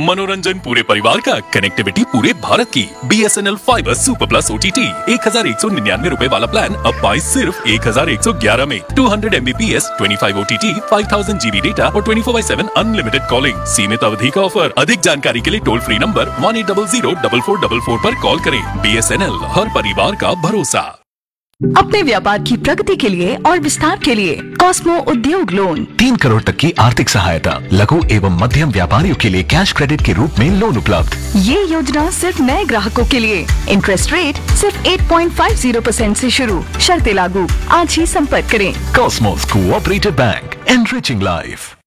मनोरंजन पूरे परिवार का, कनेक्टिविटी पूरे भारत की। BSNL fibre super plus OTT 1199 रुपए वाला प्लान अब पाए सिर्फ 1111 में। 200 MBPS 25 OTT 5000 GB डेटा और 24/7 अनलिमिटेड कॉलिंग। सीमित अवधि का ऑफर। अधिक जानकारी के लिए टोल फ्री नंबर 1800 पर कॉल करें। BSNL हर परिवार का भरोसा। अपने व्यापार की प्रगति के लिए और विस्तार के लिए कॉस्मो उद्योग लोन 3 करोड़ तक की आर्थिक सहायता, लघु एवं मध्यम व्यापारियों के लिए कैश क्रेडिट के रूप में लोन उपलब्ध। ये योजना सिर्फ नए ग्राहकों के लिए। इंटरेस्ट रेट सिर्फ 8.50% से शुरू। शर्तें लागू। आज ही संपर्क करें। Cosmos cooperative bank, enriching life.